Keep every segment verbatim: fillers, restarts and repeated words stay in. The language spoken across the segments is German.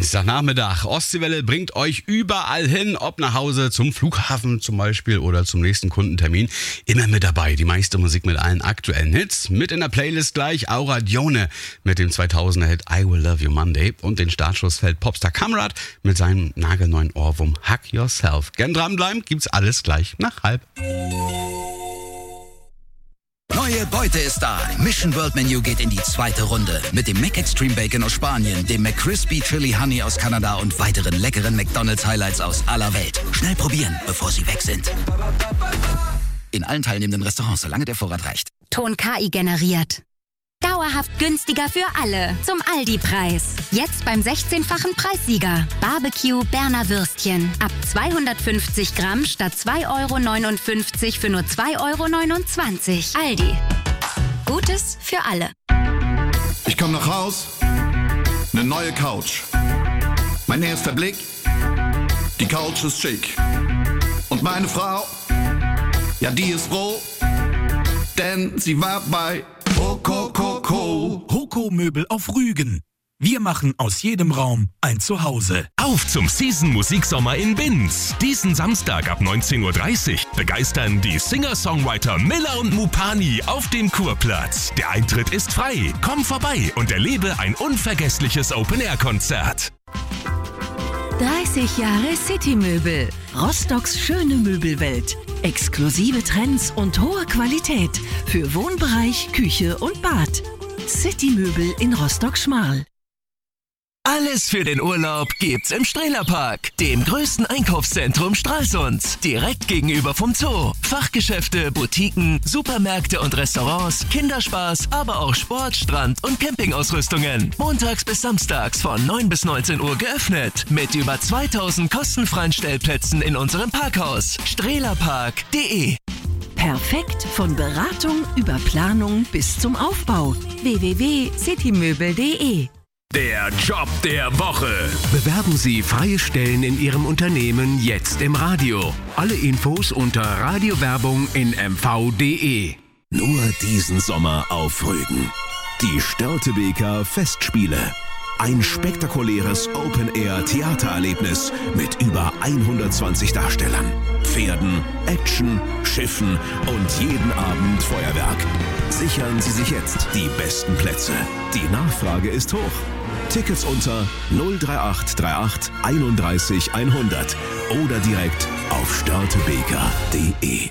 Dienstagnachmittag. Ostseewelle bringt euch überall hin, ob nach Hause, zum Flughafen zum Beispiel oder zum nächsten Kundentermin. Immer mit dabei, die meiste Musik mit allen aktuellen Hits. Mit in der Playlist gleich Aura Dione mit dem zweitausender-Hit I Will Love You Monday und den Startschuss fällt Popstar Kamrat mit seinem nagelneuen Ohrwurm Hug Yourself. Gern dranbleiben, gibt's alles gleich nach halb. Neue Beute ist da. Mission World Menu geht in die zweite Runde. Mit dem McExtreme Bacon aus Spanien, dem McCrispy Chili Honey aus Kanada und weiteren leckeren McDonald's Highlights aus aller Welt. Schnell probieren, bevor sie weg sind. In allen teilnehmenden Restaurants, solange der Vorrat reicht. Ton K I generiert. Dauerhaft günstiger für alle. Zum Aldi-Preis. Jetzt beim sechzehnfachen Preissieger. Barbecue Berner Würstchen. Ab zweihundertfünfzig Gramm statt zwei Euro neunundfünfzig für nur zwei Euro neunundzwanzig. Aldi. Gutes für alle. Ich komme nach Haus. Eine neue Couch. Mein erster Blick. Die Couch ist schick. Und meine Frau, ja, die ist froh, denn sie war bei Okokoko. Hoko Möbel auf Rügen. Wir machen aus jedem Raum ein Zuhause. Auf zum Season Musiksommer in Binz. Diesen Samstag ab neunzehn Uhr dreißig begeistern die Singer-Songwriter Miller und Mupani auf dem Kurplatz. Der Eintritt ist frei. Komm vorbei und erlebe ein unvergessliches Open-Air-Konzert. dreißig Jahre City-Möbel. Rostocks schöne Möbelwelt. Exklusive Trends und hohe Qualität für Wohnbereich, Küche und Bad. City-Möbel in Rostock-Schmarl. Alles für den Urlaub gibt's im Strehlerpark, dem größten Einkaufszentrum Stralsunds. Direkt gegenüber vom Zoo. Fachgeschäfte, Boutiquen, Supermärkte und Restaurants, Kinderspaß, aber auch Sport, Strand- und Campingausrüstungen. Montags bis samstags von neun bis neunzehn Uhr geöffnet. Mit über zweitausend kostenfreien Stellplätzen in unserem Parkhaus. strehlerpark punkt de. Perfekt von Beratung über Planung bis zum Aufbau. w w w punkt citymöbel punkt de. Der Job der Woche. Bewerben Sie freie Stellen in Ihrem Unternehmen jetzt im Radio. Alle Infos unter Radiowerbung in m v punkt de. Nur diesen Sommer auf Rügen. Die Störtebeker Festspiele. Ein spektakuläres Open-Air-Theatererlebnis mit über hundertzwanzig Darstellern, Pferden, Action, Schiffen und jeden Abend Feuerwerk. Sichern Sie sich jetzt die besten Plätze. Die Nachfrage ist hoch. Tickets unter null drei acht drei acht einunddreißig hundert oder direkt auf störtebeker punkt de.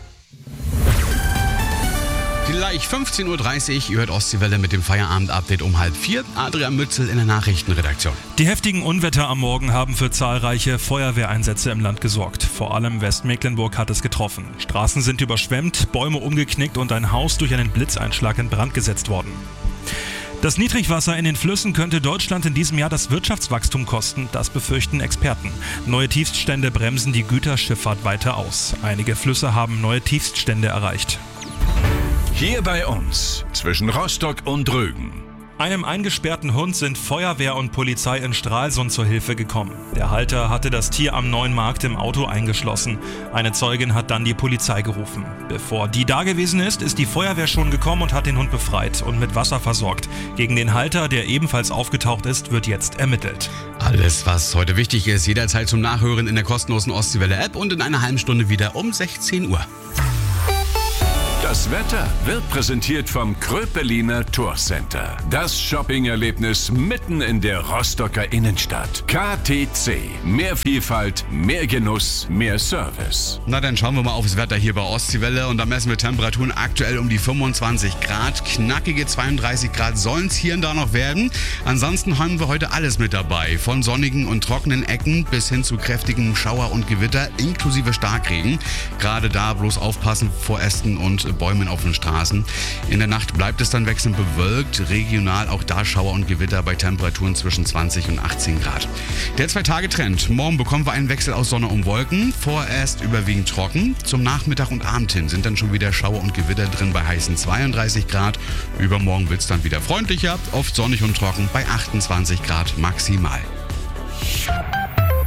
Gleich fünfzehn Uhr dreißig, ihr hört Ostseewelle mit dem Feierabend-Update um halb vier. Adrian Mützel in der Nachrichtenredaktion. Die heftigen Unwetter am Morgen haben für zahlreiche Feuerwehreinsätze im Land gesorgt. Vor allem Westmecklenburg hat es getroffen. Straßen sind überschwemmt, Bäume umgeknickt und ein Haus durch einen Blitzeinschlag in Brand gesetzt worden. Das Niedrigwasser in den Flüssen könnte Deutschland in diesem Jahr das Wirtschaftswachstum kosten, das befürchten Experten. Neue Tiefststände bremsen die Güterschifffahrt weiter aus. Einige Flüsse haben neue Tiefststände erreicht. Hier bei uns, zwischen Rostock und Rügen. Einem eingesperrten Hund sind Feuerwehr und Polizei in Stralsund zur Hilfe gekommen. Der Halter hatte das Tier am Neuen Markt im Auto eingeschlossen. Eine Zeugin hat dann die Polizei gerufen. Bevor die da gewesen ist, ist die Feuerwehr schon gekommen und hat den Hund befreit und mit Wasser versorgt. Gegen den Halter, der ebenfalls aufgetaucht ist, wird jetzt ermittelt. Alles, was heute wichtig ist, jederzeit zum Nachhören in der kostenlosen Ostseewelle-App und in einer halben Stunde wieder um sechzehn Uhr. Das Wetter wird präsentiert vom Kröpeliner Tourcenter. Das Shopping-Erlebnis mitten in der Rostocker Innenstadt. K T C. Mehr Vielfalt, mehr Genuss, mehr Service. Na, dann schauen wir mal aufs Wetter hier bei Ostseewelle und da messen wir Temperaturen aktuell um die fünfundzwanzig Grad. Knackige zweiunddreißig Grad sollen es hier und da noch werden. Ansonsten haben wir heute alles mit dabei. Von sonnigen und trockenen Ecken bis hin zu kräftigen Schauer und Gewitter inklusive Starkregen. Gerade da bloß aufpassen vor Ästen und Bäumen auf den Straßen. In der Nacht bleibt es dann wechselnd bewölkt, regional auch da Schauer und Gewitter bei Temperaturen zwischen zwanzig und achtzehn Grad. Der Zwei-Tage-Trend. Morgen bekommen wir einen Wechsel aus Sonne und Wolken, vorerst überwiegend trocken. Zum Nachmittag und Abend hin sind dann schon wieder Schauer und Gewitter drin bei heißen zweiunddreißig Grad. Übermorgen wird es dann wieder freundlicher, oft sonnig und trocken bei achtundzwanzig Grad maximal.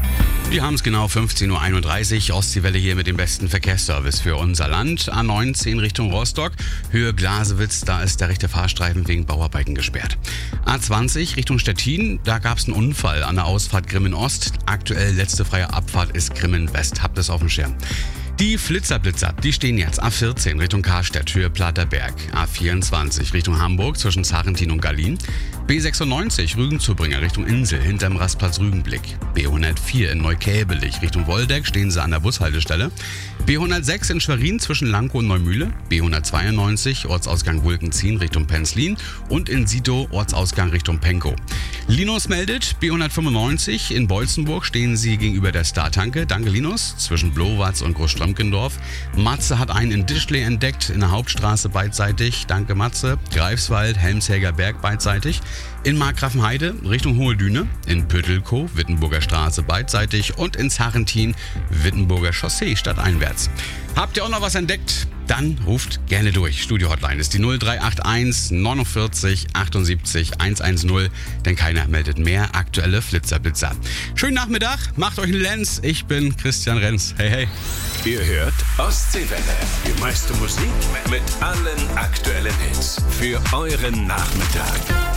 Wir haben es genau fünfzehn Uhr einunddreißig. Ostseewelle hier mit dem besten Verkehrsservice für unser Land. A neunzehn Richtung Rostock, Höhe Glasewitz, da ist der rechte Fahrstreifen wegen Bauarbeiten gesperrt. A zwanzig Richtung Stettin, da gab es einen Unfall an der Ausfahrt Grimmen Ost. Aktuell letzte freie Abfahrt ist Grimmen West. Habt es auf dem Schirm. Die Flitzerblitzer, die stehen jetzt A vierzehn Richtung Karstedt, Höhe Platerberg, A vierundzwanzig Richtung Hamburg zwischen Zarentin und Gallien, B sechsundneunzig Rügenzubringer Richtung Insel hinterm Rastplatz Rügenblick, B hundertvier in Neukäbelich Richtung Woldeck stehen sie an der Bushaltestelle, B hundertsechs in Schwerin zwischen Lankow und Neumühle, B hundertzweiundneunzig Ortsausgang Wulkenzien Richtung Penzlin und in Sito Ortsausgang Richtung Penkow. Linus meldet, B hundertfünfundneunzig in Beutzenburg stehen sie gegenüber der Startanke, danke Linus, zwischen Blowatz und Großströmkendorf. Matze hat einen in Dischle entdeckt, in der Hauptstraße beidseitig, danke Matze. Greifswald, Helmshäger Berg beidseitig. In Markgrafenheide Richtung Hohe Düne, in Püttelkow, Wittenburger Straße beidseitig und in Zarentin, Wittenburger Chaussee stadteinwärts. Habt ihr auch noch was entdeckt? Dann ruft gerne durch. Studio-Hotline ist die null drei acht eins neunundvierzig achtundsiebzig hundertzehn, denn keiner meldet mehr aktuelle Flitzerblitzer. Schönen Nachmittag, macht euch einen Lenz. Ich bin Christian Renz. Hey, hey. Ihr hört Ostseewelle. Die meiste Musik mit allen aktuellen Hits für euren Nachmittag.